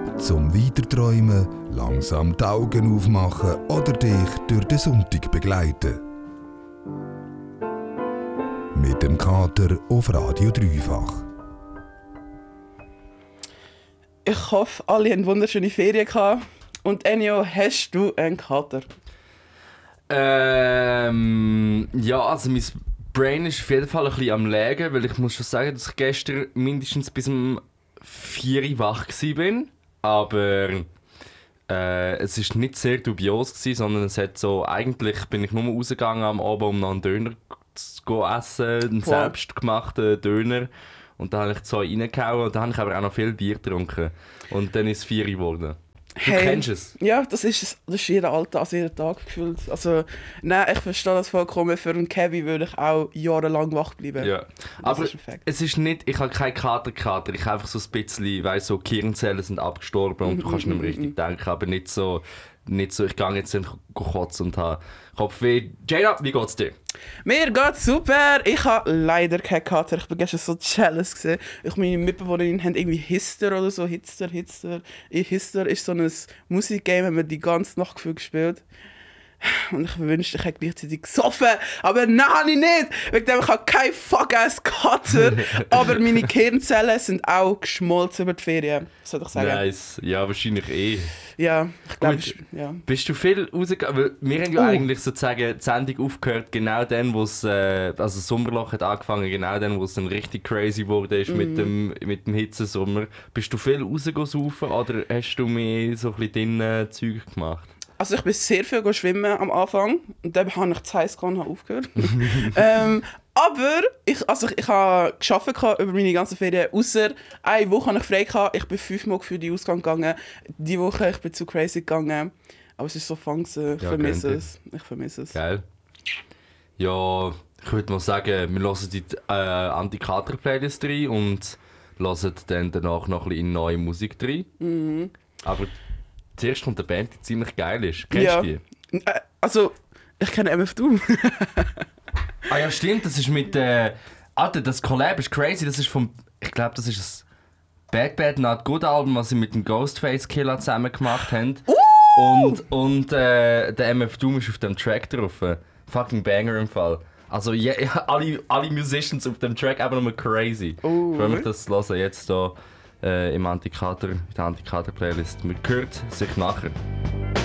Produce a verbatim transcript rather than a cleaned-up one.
Zum Weiterträumen, langsam die Augen aufmachen oder dich durch den Sonntag begleiten. Mit dem Kater auf Radio Dreifach. Ich hoffe, alle haben wunderschöne Ferien gehabt. Und Ennio, hast du einen Kater? Ähm, ja, also mein Brain ist auf jeden Fall ein bisschen am Lägen, weil ich muss schon sagen, dass ich gestern mindestens bis um vier Uhr wach war. Aber äh, es war nicht sehr dubios gewesen, sondern es hat so, eigentlich bin ich nur rausgegangen am Abend, um noch einen Döner zu essen, einen Wow. selbstgemachten Döner. Und dann habe ich zwei reingehauen und dann habe ich aber auch noch viel Bier getrunken. Und dann ist es vier Uhr geworden. Du Hey. kennst es? Ja, das ist, das ist jeder Alltag, also jeden Tag gefühlt. Also, nein, ich verstehe das vollkommen. Für einen Kevin würde ich auch jahrelang wach bleiben. Ja. Das Aber ist ein Fakt. es ist nicht, ich habe keinen Kater-Kater. Ich habe einfach so ein bisschen, weißt so Gehirnzellen sind abgestorben und du kannst nicht mehr richtig denken. Aber nicht so, nicht so ich gehe jetzt nicht kotzen und habe Kopfweh. Jada, wie geht's dir? Mir geht's super! Ich habe leider keinen Kater. Ich war gestern so jealous gewesen. Ich meine Mitbewohnerin haben irgendwie Hister oder so. Hitster, Hitster. Hister ist so ein Musikgame, haben wir die ganze Nacht gefühlt gespielt. Und ich wünschte, ich hätte gleichzeitig gesoffen. Aber nein, habe ich nicht! Wegen dem, ich habe keinen fuck-ass Kater. Aber meine Gehirnzellen sind auch geschmolzen über die Ferien. Soll ich sagen? Nice. Ja, wahrscheinlich eh. Ja, ich glaube, Gut. ja. Bist du viel rausgegangen? Weil wir haben ja Oh. eigentlich sozusagen die Sendung aufgehört, genau dann, wo es, äh, also das Sommerloch hat angefangen, genau dann, wo es dann richtig crazy wurde ist mit dem, mit dem Hitzesommer. Bist du viel rausgegangen oder hast du mehr so ein bisschen drinnen Zeug gemacht? Also ich bin sehr viel go schwimmen am Anfang und dann habe ich zu heiß gehabt und habe aufgehört. ähm, aber ich, also ich, ich habe gearbeitet über meine ganzen Ferien, ausser eine Woche habe ich frei gehabt. Ich bin fünfmal für die Ausgang gegangen. Die Woche ich bin zu crazy gegangen. Aber es ist so fun, ich Ja, vermisse könnte. es. Ich vermisse es. Geil. Ja, ich würde mal sagen, wir hören die äh, Anti-Kater-Playlist rein und hören dann danach noch ein bisschen in neue Musik rein. Mhm. Aber zuerst kommt eine Band, die ziemlich geil ist. Kennst Ja. du die? Äh, also, ich kenne M F Doom. Ah ja, stimmt, das ist mit... Äh, Alter, das Collab ist crazy, das ist vom... Ich glaube, das ist das Bad Bad Not Good Album, was sie mit dem Ghostface Killer zusammen gemacht haben. Und, und äh, der M F Doom ist auf dem Track drauf. Fucking Banger im Fall. Also ja, ja, alle, alle Musicians auf dem Track einfach nur crazy. Oh. Ich freue mich, das zu hören. Jetzt hier äh, im Antikater, in der Antikater-Playlist. Man hört sich nachher.